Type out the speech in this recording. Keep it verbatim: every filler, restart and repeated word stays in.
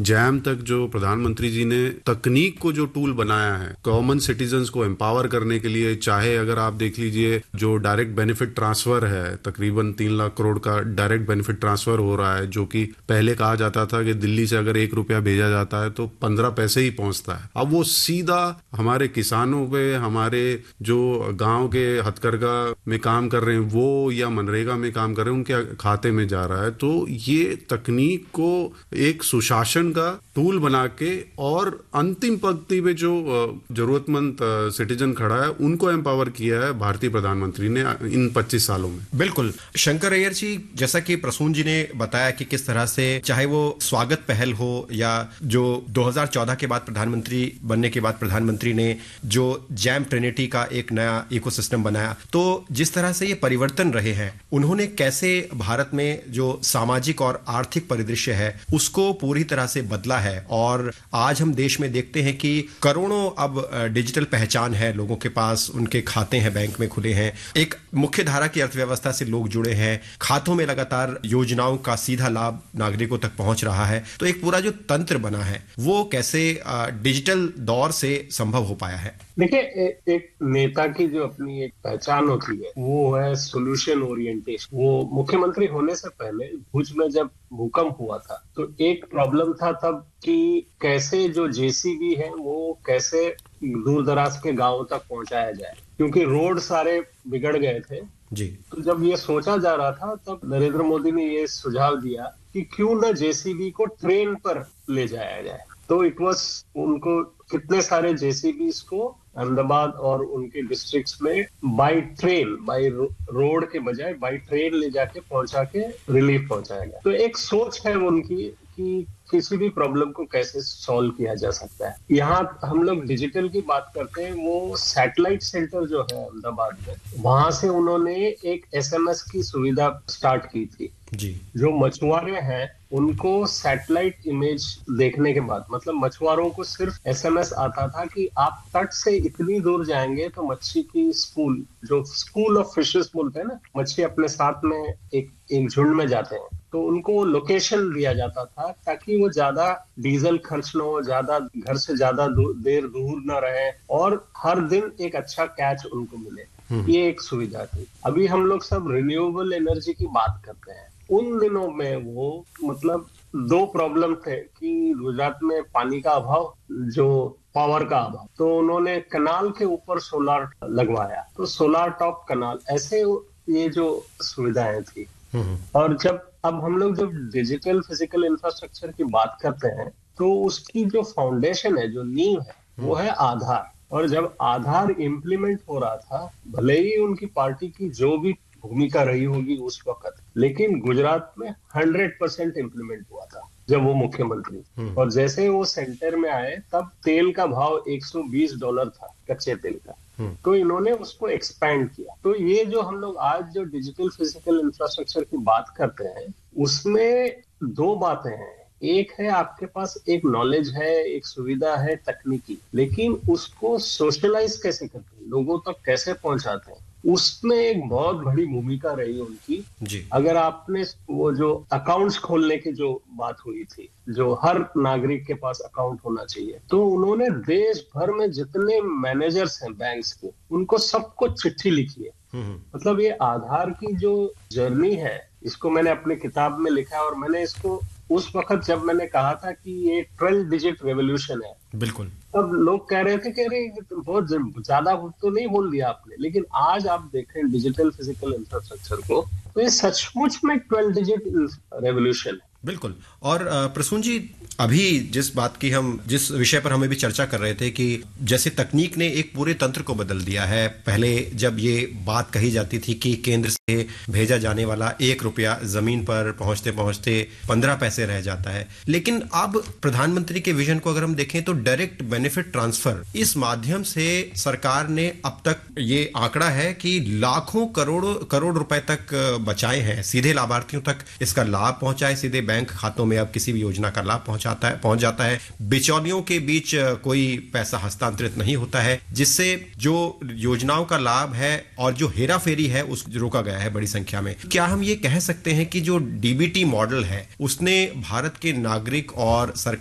Jam तक जो प्रधानमंत्री जी ने तकनीक को जो टूल बनाया है कॉमन सिटीजन्स को एम्पावर करने के लिए, चाहे अगर आप देख लीजिए जो डायरेक्ट बेनिफिट ट्रांसफर है, तकरीबन तीन लाख करोड़ का डायरेक्ट बेनिफिट ट्रांसफर हो रहा है, जो कि पहले कहा जाता था कि दिल्ली से अगर एक रुपया भेजा जाता है तो पंद्रह पैसे ही पहुंचता है। अब वो सीधा हमारे किसानों पे, हमारे जो गांव के हथकरघा में काम कर रहे हैं वो या मनरेगा में काम कर रहे हैं उनके खाते में जा रहा है। तो ये तकनीक को एक सुशासन का टूल बना के और अंतिम पंक्ति में जो जरूरतमंद सिटीजन खड़ा है उनको एम्पावर किया है भारतीय प्रधानमंत्री ने इन पच्चीस सालों में। बिल्कुल शंकर अय्यर जी, जैसा कि प्रसून जी ने बताया कि किस तरह से चाहे वो स्वागत पहल हो या जो दो हज़ार चौदह के बाद प्रधानमंत्री बनने के बाद प्रधानमंत्री ने जो जैम ट्रिनिटी का एक नया इकोसिस्टम बनाया, तो जिस तरह से ये परिवर्तन रहे हैं, उन्होंने कैसे भारत में जो सामाजिक और आर्थिक परिदृश्य है उसको पूरी तरह से बदला है। और आज हम देश में देखते हैं कि करोड़ों अब डिजिटल पहचान है लोगों के पास, उनके खाते हैं बैंक में खुले हैं, एक मुख्य धारा की अर्थव्यवस्था से लोग जुड़े हैं, खातों में लगातार योजनाओं का सीधा लाभ नागरिकों तक पहुंच रहा है। तो एक पूरा जो तंत्र बना है वो कैसे डिजिटल दौर से संभव हो पाया है? देखिए, ए, एक नेता की जो अपनी एक पहचान होती है वो है सोल्यूशन ओरिएंटेशन। वो मुख्यमंत्री होने से पहले भुज में जब भूकंप हुआ था तो एक प्रॉब्लम था तब कि कैसे जो जेसीबी है वो कैसे दूर दराज के गांवों तक पहुंचाया जाए, क्योंकि रोड सारे बिगड़ गए थे जी। तो जब ये सोचा जा रहा था तब नरेंद्र मोदी ने ये सुझाव दिया कि क्यों न जेसीबी को ट्रेन पर ले जाया जाए। तो इट वाज उनको कितने सारे जेसीबीज को अहमदाबाद और उनके डिस्ट्रिक्ट्स में बाय ट्रेन, बाय रोड के बजाय बाय ट्रेन ले जाके पहुंचा के रिलीफ पहुंचाया गया। तो एक सोच है उनकी कि किसी भी प्रॉब्लम को कैसे सॉल्व किया जा सकता है। यहाँ हम लोग डिजिटल की बात करते हैं, वो सैटेलाइट सेंटर जो है अहमदाबाद में, वहां से उन्होंने एक एसएमएस की सुविधा स्टार्ट की थी जी। जो मछुआरे हैं उनको सैटेलाइट इमेज देखने के बाद, मतलब मछुआरों को सिर्फ एसएमएस आता था कि आप तट से इतनी दूर जाएंगे तो मच्छी की स्कूल, जो स्कूल ऑफ फिशेस बोलते हैं ना, मच्छी अपने साथ में एक एक झुंड में जाते हैं, तो उनको लोकेशन दिया जाता था ताकि वो ज्यादा डीजल खर्च न हो, ज्यादा घर से ज्यादा दू, देर दूर न रहे और हर दिन एक अच्छा कैच उनको मिले। ये एक सुविधा थी। अभी हम लोग सब रिन्यूएबल एनर्जी की बात करते हैं। उन दिनों में वो मतलब दो प्रॉब्लम थे कि गुजरात में पानी का अभाव, जो पावर का अभाव, तो उन्होंने कनाल के ऊपर सोलार लगवाया, तो सोलार टॉप कनाल, ऐसे ये जो सुविधाएं थी। और जब अब हम लोग जब डिजिटल फिजिकल इंफ्रास्ट्रक्चर की बात करते हैं तो उसकी जो फाउंडेशन है, जो नींव है, वो है आधार। और जब आधार इम्प्लीमेंट हो रहा था, भले ही उनकी पार्टी की जो भी भूमिका रही होगी उस वक्त, लेकिन गुजरात में हंड्रेड परसेंट इम्प्लीमेंट हुआ था जब वो मुख्यमंत्री। और जैसे वो सेंटर में आए तब तेल का भाव एक सौ बीस डॉलर था, कच्चे तेल का, तो इन्होंने उसको एक्सपैंड किया। तो ये जो हम लोग आज जो डिजिटल फिजिकल इंफ्रास्ट्रक्चर की बात करते हैं उसमें दो बातें हैं। एक है आपके पास एक नॉलेज है, एक सुविधा है तकनीकी, लेकिन उसको सोशलाइज कैसे करते हैं, लोगों तक कैसे पहुंचाते हैं, उसमें एक बहुत बड़ी भूमिका रही उनकी जी। अगर आपने वो जो अकाउंट्स खोलने की जो बात हुई थी, जो हर नागरिक के पास अकाउंट होना चाहिए, तो उन्होंने देश भर में जितने मैनेजर्स हैं बैंक्स के, उनको सबको चिट्ठी लिखी है। मतलब ये आधार की जो जर्नी है, इसको मैंने अपनी किताब में लिखा है और मैंने इसको उस वक्त जब मैंने कहा था कि ये ट्वेल्व डिजिट रेवोल्यूशन है, बिल्कुल, तब लोग कह रहे थे कि अरे बहुत ज्यादा तो नहीं बोल दिया आपने, लेकिन आज आप देखें डिजिटल फिजिकल इंफ्रास्ट्रक्चर को तो ये सचमुच में ट्वेल्व डिजिट रेवोल्यूशन है। बिल्कुल। और प्रसून जी, अभी जिस बात की हम जिस विषय पर हमें भी चर्चा कर रहे थे कि जैसे तकनीक ने एक पूरे तंत्र को बदल दिया है। पहले जब ये बात कही जाती थी कि केंद्र से भेजा जाने वाला एक रुपया जमीन पर पहुंचते पहुंचते पंद्रह पैसे रह जाता है, लेकिन अब प्रधानमंत्री के विजन को अगर हम देखें तो डायरेक्ट बेनिफिट ट्रांसफर, इस माध्यम से सरकार ने अब तक ये आंकड़ा है कि लाखों करोड़ों करोड़ रुपए तक बचाए हैं, सीधे लाभार्थियों तक इसका लाभ पहुंचाए, सीधे बैंक खातों में अब किसी भी योजना का लाभ पहुंचाता है पहुंच जाता है। बिचौलियों के बीच कोई पैसा हस्तांतरित नहीं होता है, जिससे जो योजनाओं का लाभ है और जो हेरा फेरी है उस रोका गया है बड़ी संख्या में। क्या हम ये कह सकते हैं कि जो डीबीटी मॉडल है उसने भारत के नागरिक और सरकार